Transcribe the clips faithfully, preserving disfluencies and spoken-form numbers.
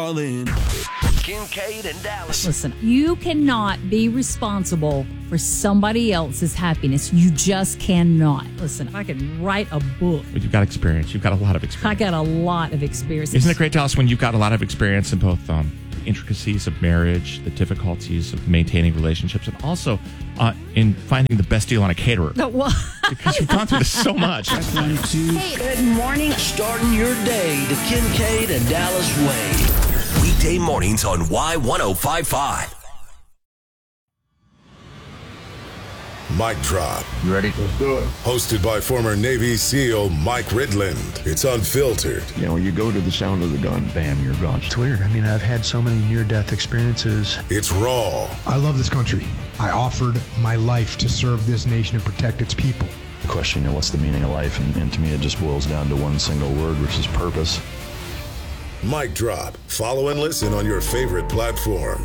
Kincaid and Dallas. Listen, you cannot be responsible for somebody else's happiness. You just cannot. Listen, I could write a book. But you've got experience. You've got a lot of I experience. got a lot of experience. Isn't it great, Dallas, when you've got a lot of experience in both um, the intricacies of marriage, the difficulties of maintaining relationships, and also uh, in finding the best deal on a caterer? No, well, Because you've gone through this so much. Hey, good morning. Starting your day the Kincaid and Dallas way. Weekday mornings on Y ten fifty-five. Mic Drop. You ready? Let's do it. Hosted by former Navy SEAL Mike Ridland. It's unfiltered. You know, when you go to the sound of the gun, bam, you're gone. It's weird. I mean, I've had so many near-death experiences. It's raw. I love this country. I offered my life to serve this nation and protect its people. The question, you know, what's the meaning of life? And, and to me, it just boils down to one single word, which is purpose. Mic Drop. Follow and listen on your favorite platform.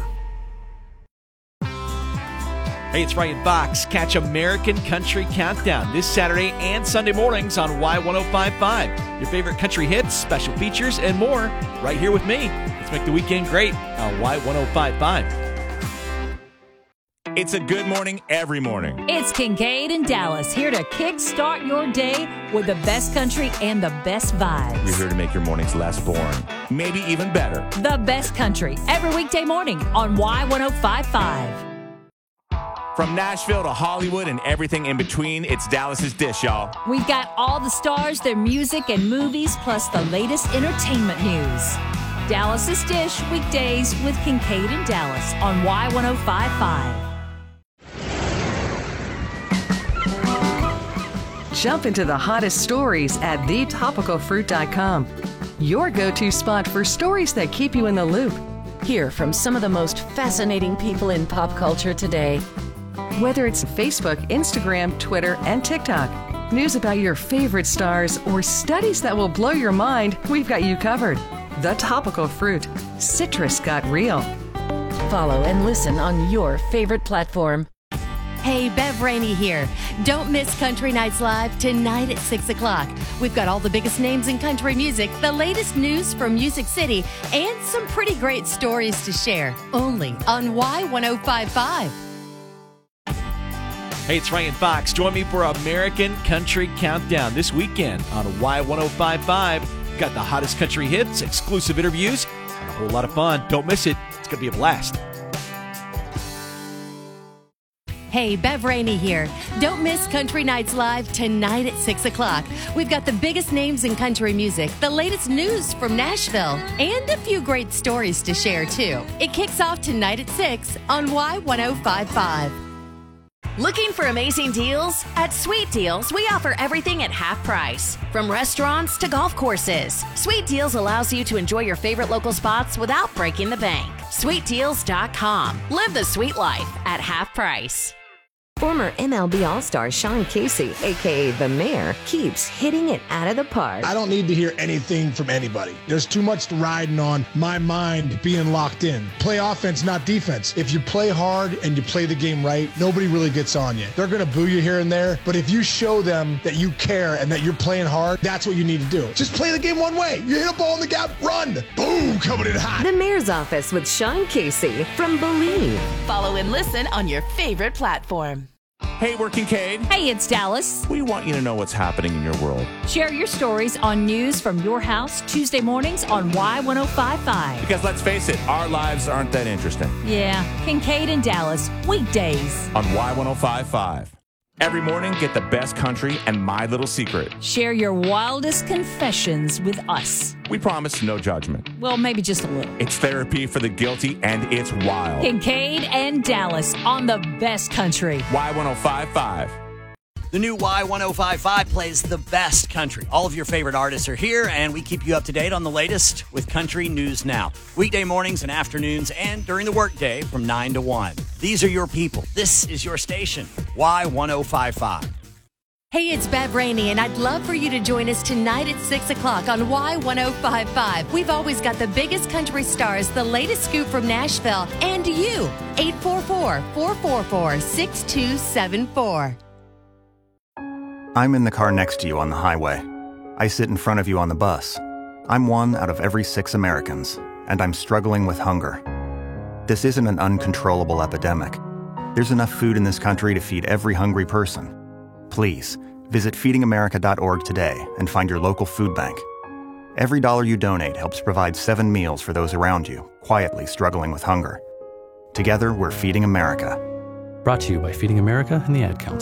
Hey, it's Ryan Fox. Catch American Country Countdown this Saturday and Sunday mornings on Y ten fifty-five. Your favorite country hits, special features, and more right here with me. Let's make the weekend great on Y ten fifty-five. It's a good morning every morning. it's Kincaid and Dallas here to kickstart your day with the best country and the best vibes. We're here to make your mornings less boring, maybe even better. The best country every weekday morning on Y ten fifty-five. From Nashville to Hollywood and everything in between, it's Dallas's Dish, y'all. We've got all the stars, their music, and movies, plus the latest entertainment news. Dallas's Dish, weekdays with Kincaid and Dallas on Y ten fifty-five. Jump into the hottest stories at the topical fruit dot com. Your go-to spot for stories that keep you in the loop. Hear from some of the most fascinating people in pop culture today. Whether it's Facebook, Instagram, Twitter, and TikTok, news about your favorite stars, or studies that will blow your mind, we've got you covered. The Topical Fruit. Citrus got real. Follow and listen on your favorite platform. Hey, Bev Rainey here. Don't miss Country Nights Live tonight at six o'clock. We've got all the biggest names in country music, the latest news from Music City, and some pretty great stories to share. Only on Y ten fifty-five. Hey, it's Ryan Fox. Join me for American Country Countdown this weekend on Y ten fifty-five. We've got the hottest country hits, exclusive interviews, and a whole lot of fun. Don't miss it. It's going to be a blast. Hey, Bev Rainey here. Don't miss Country Nights Live tonight at six o'clock. We've got the biggest names in country music, the latest news from Nashville, and a few great stories to share, too. It kicks off tonight at six on Y ten fifty-five. Looking for amazing deals? At Sweet Deals, we offer everything at half price. From restaurants to golf courses, Sweet Deals allows you to enjoy your favorite local spots without breaking the bank. sweet deals dot com. Live the sweet life at half price. Former M L B All-Star Sean Casey, a k a. The Mayor, keeps hitting it out of the park. I don't need to hear anything from anybody. There's too much riding on my mind being locked in. Play offense, not defense. If you play hard and you play the game right, nobody really gets on you. They're going to boo you here and there, but if you show them that you care and that you're playing hard, that's what you need to do. Just play the game one way. You hit a ball in the gap, run. Boom, coming in hot. The Mayor's Office with Sean Casey from Believe. Follow and listen on your favorite platform. Hey, we're Kincaid. Hey, it's Dallas. We want you to know what's happening in your world. Share your stories on news from your house Tuesday mornings on Y ten fifty-five. Because let's face it, our lives aren't that interesting. Yeah, Kincaid and Dallas, weekdays on Y ten fifty-five. Every morning, get the best country and My Little Secret. Share your wildest confessions with us. We promise no judgment. Well, maybe just a little. It's therapy for the guilty, and it's wild. Kincaid and Dallas on the best country. Y ten fifty-five. The new Y ten fifty-five plays the best country. All of your favorite artists are here, and we keep you up to date on the latest with Country News Now. Weekday mornings and afternoons and during the workday from nine to one. These are your people. This is your station, Y ten fifty-five. Hey, it's Bev Rainey, and I'd love for you to join us tonight at six o'clock on Y ten fifty-five. We've always got the biggest country stars, the latest scoop from Nashville, and you. eight four four, four four four, six two seven four. I'm in the car next to you on the highway. I sit in front of you on the bus. I'm one out of every six Americans. and I'm struggling with hunger. This isn't an uncontrollable epidemic. There's enough food in this country to feed every hungry person. Please, visit feeding america dot org today and find your local food bank. Every dollar you donate helps provide seven meals for those around you, quietly struggling with hunger. Together, we're Feeding America. Brought to you by Feeding America and the Ad Council.